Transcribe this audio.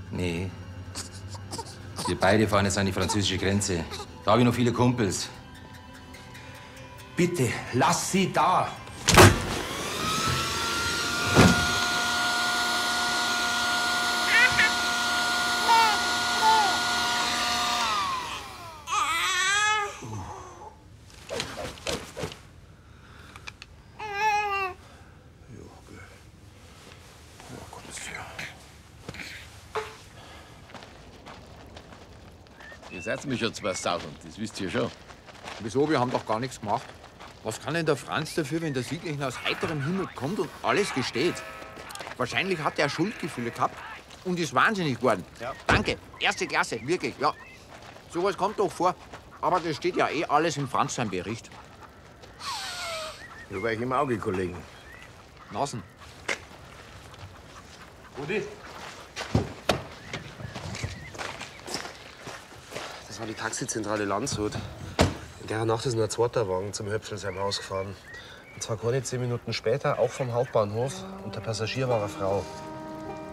Nee. Wir beide fahren jetzt an die französische Grenze. Da habe ich noch viele Kumpels. Bitte, lass sie da! Ihr seid mich schon 2000, das wisst ihr schon. Wieso? Wir haben doch gar nichts gemacht. Was kann denn der Franz dafür, wenn der Sieglichen aus heiterem Himmel kommt und alles gesteht? Wahrscheinlich hat er Schuldgefühle gehabt und ist wahnsinnig geworden. Ja. Danke, erste Klasse, wirklich, ja. Sowas kommt doch vor. Aber das steht ja eh alles im Franz seinem Bericht. Nur war ich im Auge, Kollegen. Nasen. Rudi? Das war die Taxizentrale Landshut. In der Nacht ist ein zweiter Wagen zum Höpfelsheim ausgefahren. Und zwar keine 10 Minuten später, auch vom Hauptbahnhof. Und der Passagier war eine Frau.